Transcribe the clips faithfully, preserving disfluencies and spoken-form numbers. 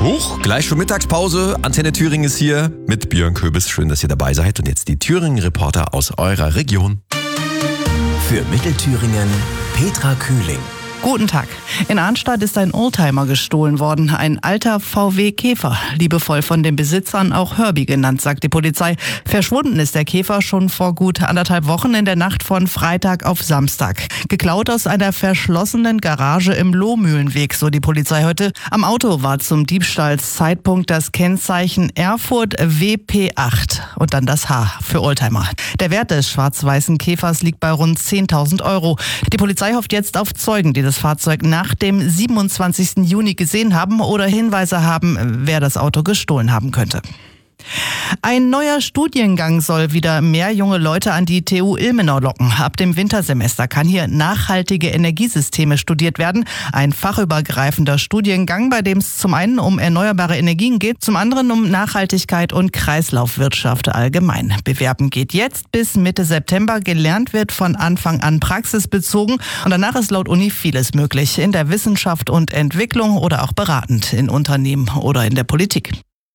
Huch, gleich schon Mittagspause. Antenne Thüringen ist hier mit Björn Köbis. Schön, dass ihr dabei seid. Und jetzt die Thüringen-Reporter aus eurer Region. Für Mittelthüringen Petra Kühling. Guten Tag. In Arnstadt ist ein Oldtimer gestohlen worden. Ein alter V W Käfer. Liebevoll von den Besitzern auch Herbie genannt, sagt die Polizei. Verschwunden ist der Käfer schon vor gut anderthalb Wochen in der Nacht von Freitag auf Samstag. Geklaut aus einer verschlossenen Garage im Lohmühlenweg, so die Polizei heute. Am Auto war zum Diebstahlszeitpunkt das Kennzeichen Erfurt W P acht und dann das H für Oldtimer. Der Wert des schwarz-weißen Käfers liegt bei rund zehntausend Euro. Die Polizei hofft jetzt auf Zeugen, die das Fahrzeug nach dem siebenundzwanzigsten Juni gesehen haben oder Hinweise haben, wer das Auto gestohlen haben könnte. Ein neuer Studiengang soll wieder mehr junge Leute an die T U Ilmenau locken. Ab dem Wintersemester kann hier nachhaltige Energiesysteme studiert werden. Ein fachübergreifender Studiengang, bei dem es zum einen um erneuerbare Energien geht, zum anderen um Nachhaltigkeit und Kreislaufwirtschaft allgemein. Bewerben geht jetzt bis Mitte September. Gelernt wird von Anfang an praxisbezogen. Und danach ist laut Uni vieles möglich. In der Wissenschaft und Entwicklung oder auch beratend in Unternehmen oder in der Politik.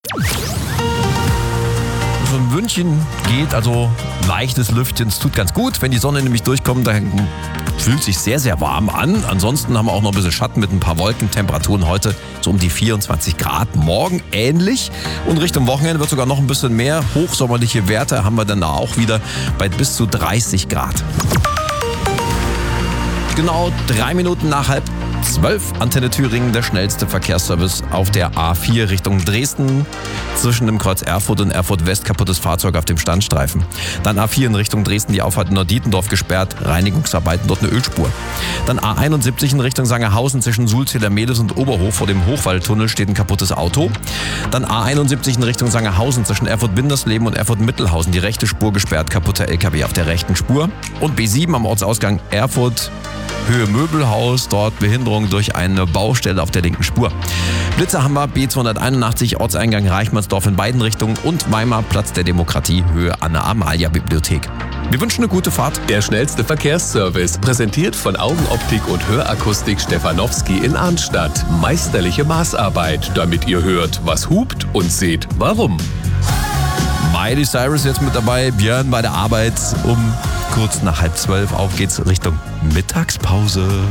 So ein Wündchen geht, also leichtes Lüftchen, es tut ganz gut. Wenn die Sonne nämlich durchkommt, dann fühlt sich sehr, sehr warm an. Ansonsten haben wir auch noch ein bisschen Schatten mit ein paar Wolken. Temperaturen heute so um die vierundzwanzig Grad. Morgen ähnlich und Richtung Wochenende wird sogar noch ein bisschen mehr. Hochsommerliche Werte haben wir dann auch wieder bei bis zu dreißig Grad. Genau drei Minuten nach halb zwölf. Antenne Thüringen, der schnellste Verkehrsservice auf der A vier Richtung Dresden. Zwischen dem Kreuz Erfurt und Erfurt West kaputtes Fahrzeug auf dem Standstreifen. Dann A vier in Richtung Dresden, die Auffahrt in Neu-Dietendorf gesperrt. Reinigungsarbeiten, dort eine Ölspur. Dann A einundsiebzig in Richtung Sangerhausen zwischen Sulzeder-Mehlis und Oberhof. Vor dem Hochwaldtunnel steht ein kaputtes Auto. Dann A einundsiebzig in Richtung Sangerhausen zwischen Erfurt-Bindersleben und Erfurt-Mittelhausen. Die rechte Spur gesperrt, kaputter L K W auf der rechten Spur. Und B sieben am Ortsausgang Erfurt Höhe Möbelhaus, dort Behinderung durch eine Baustelle auf der linken Spur. Blitzer haben wir, B zweihunderteinundachtzig, Ortseingang Reichmannsdorf in beiden Richtungen und Weimar, Platz der Demokratie, Höhe Anna-Amalia-Bibliothek. Wir wünschen eine gute Fahrt. Der schnellste Verkehrsservice, präsentiert von Augenoptik und Hörakustik Stefanowski in Arnstadt. Meisterliche Maßarbeit, damit ihr hört, was hupt und seht, warum. Miley Cyrus jetzt mit dabei, Björn bei der Arbeit um kurz nach halb zwölf. Auf geht's Richtung Mittagspause.